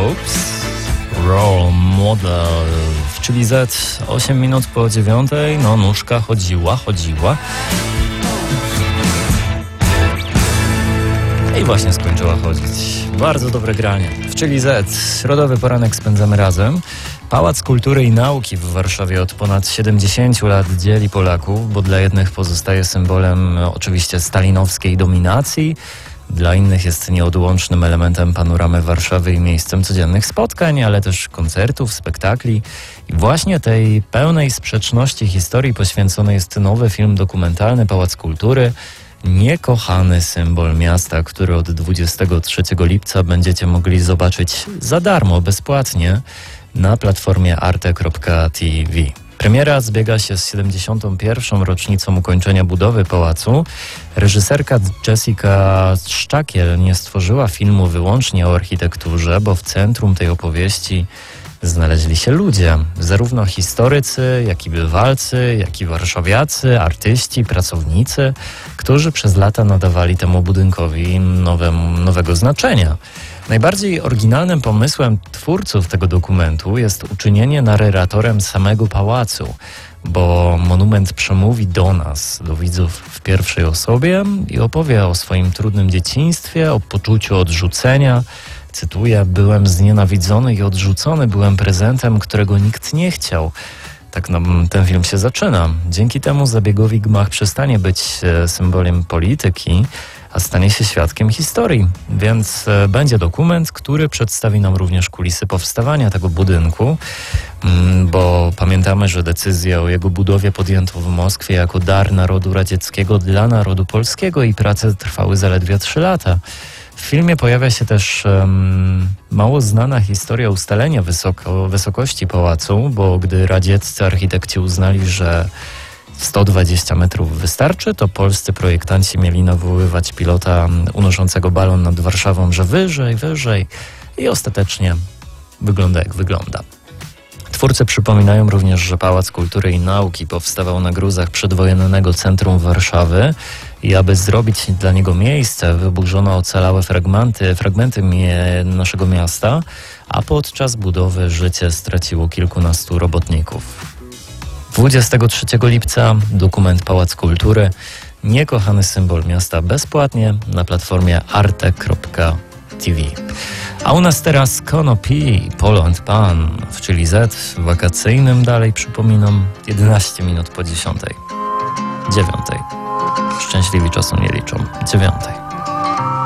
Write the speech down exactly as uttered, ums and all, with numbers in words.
Strokes, Role Model w Chili Z, osiem minut po dziewiątej. No, nóżka chodziła, chodziła. I właśnie skończyła chodzić. Bardzo dobre granie. W Chili Z, środowy poranek spędzamy razem. Pałac Kultury i Nauki w Warszawie od ponad siedemdziesięciu lat dzieli Polaków, bo dla jednych pozostaje symbolem oczywiście stalinowskiej dominacji, dla innych jest nieodłącznym elementem panoramy Warszawy i miejscem codziennych spotkań, ale też koncertów, spektakli. I właśnie tej pełnej sprzeczności historii poświęcony jest nowy film dokumentalny Pałac Kultury. Niekochany symbol miasta, który od dwudziestego trzeciego lipca będziecie mogli zobaczyć za darmo, bezpłatnie na platformie arte kropka t v. Premiera zbiega się z siedemdziesiątą pierwszą rocznicą ukończenia budowy pałacu. Reżyserka Jessica Szczakiel nie stworzyła filmu wyłącznie o architekturze, bo w centrum tej opowieści znaleźli się ludzie, zarówno historycy, jak i bywalcy, jak i warszawiacy, artyści, pracownicy, którzy przez lata nadawali temu budynkowi nowemu, nowego znaczenia. Najbardziej oryginalnym pomysłem twórców tego dokumentu jest uczynienie narratorem samego pałacu, bo monument przemówi do nas, do widzów w pierwszej osobie i opowie o swoim trudnym dzieciństwie, o poczuciu odrzucenia. Cytuję: byłem znienawidzony i odrzucony, byłem prezentem, którego nikt nie chciał. Tak nam ten film się zaczyna. Dzięki temu zabiegowi gmach przestanie być symbolem polityki, a stanie się świadkiem historii. Więc będzie dokument, który przedstawi nam również kulisy powstawania tego budynku, bo pamiętamy, że decyzję o jego budowie podjęto w Moskwie jako dar narodu radzieckiego dla narodu polskiego i prace trwały zaledwie trzy lata. W filmie pojawia się też um, mało znana historia ustalenia wysoko, wysokości pałacu, bo gdy radzieccy architekci uznali, że sto dwadzieścia metrów wystarczy, to polscy projektanci mieli nawoływać pilota unoszącego balon nad Warszawą, że wyżej, wyżej i ostatecznie wygląda jak wygląda. Twórcy przypominają również, że Pałac Kultury i Nauki powstawał na gruzach przedwojennego centrum Warszawy i aby zrobić dla niego miejsce, wyburzono ocalałe fragmenty, fragmenty mie- naszego miasta, a podczas budowy życie straciło kilkunastu robotników. dwudziestego trzeciego lipca dokument Pałac Kultury, niekochany symbol miasta, bezpłatnie na platformie arte kropka t v. A u nas teraz Konopi, Polo and Pan w Chili Z, wakacyjnym dalej przypominam, jedenaście minut po dziesiątej. Dziewiątej. Szczęśliwi czasu nie liczą. Dziewiątej.